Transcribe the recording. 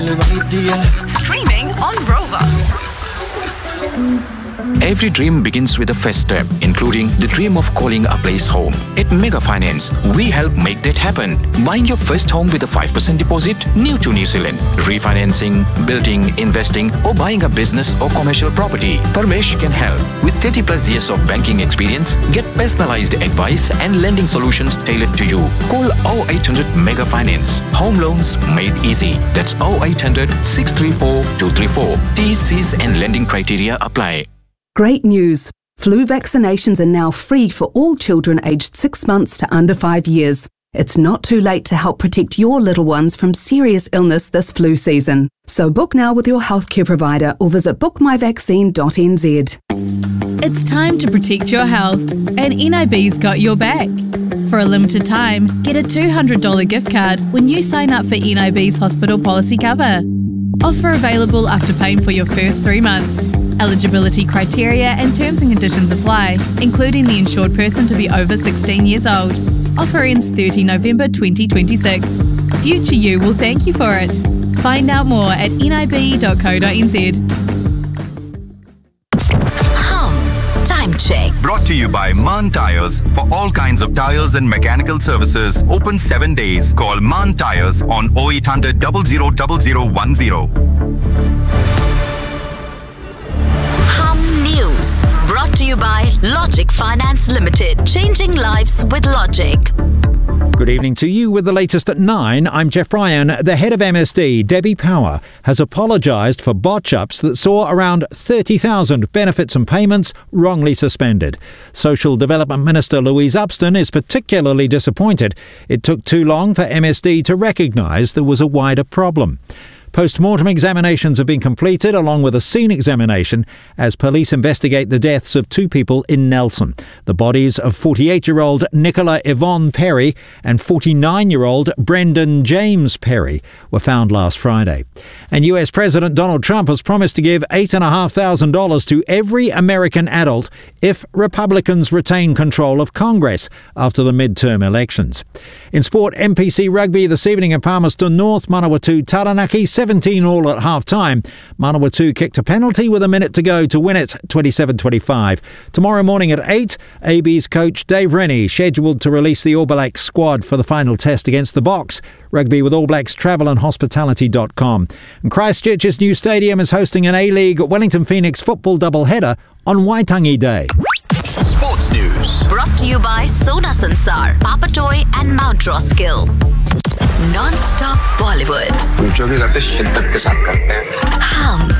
Streaming on Rova. Every dream begins with a first step, including the dream of calling a place home. At Mega Finance, we help make that happen. Buying your first home with a 5% deposit, new to New Zealand. Refinancing, building, investing, or buying a business or commercial property. Parmesh can help. With 30 plus years of banking experience, get personalized advice and lending solutions tailored to you. Call 0800 Mega Finance. Home loans made easy. That's 0800 634 234. TCs and lending criteria apply. Great news! Flu vaccinations are now free for all children aged 6 months to under 5 years. It's not too late to help protect your little ones from serious illness this flu season. So book now with your healthcare provider or visit bookmyvaccine.nz. It's time to protect your health, and NIB's got your back. For a limited time, get a $200 gift card when you sign up for NIB's hospital policy cover. Offer available after paying for your first 3 months. Eligibility criteria and terms and conditions apply, including the insured person to be over 16 years old. Offer ends 30 November 2026. Future you will thank you for it. Find out more at nib.co.nz. Time check. Brought to you by Mann Tyres. For all kinds of tyres and mechanical services, open 7 days. Call Mann Tyres on 0800 000010. News. Brought to you by Logic Finance Limited. Changing lives with Logic. Good evening to you with the latest at 9. I'm Jeff Bryan. The head of MSD, Debbie Power, has apologised for botch-ups that saw around 30,000 benefits and payments wrongly suspended. Social Development Minister Louise Upston is particularly disappointed. It took too long for MSD to recognise there was a wider problem. Post-mortem examinations have been completed along with a scene examination as police investigate the deaths of 2 people in Nelson. The bodies of 48-year-old Nicola Yvonne Perry and 49-year-old Brendan James Perry were found last Friday. And US President Donald Trump has promised to give $8,500 to every American adult if Republicans retain control of Congress after the midterm elections. In sport, MPC Rugby this evening in Palmerston North, Manawatu Taranaki 17 all at half-time. Manawatu kicked a penalty with a minute to go to win it 27-25. Tomorrow morning at 8, AB's coach Dave Rennie scheduled to release the All Blacks squad for the final test against the Box. Rugby with All Blacks Travel and Hospitality.com. And Christchurch's new stadium is hosting an A-League Wellington Phoenix football doubleheader on Waitangi Day. Sports News. Brought to you by Sona Sansar, Papatoy and Mount Roskill. Non-stop Bollywood. जो भी करते शिद्दत के साथ करते हैं. Hum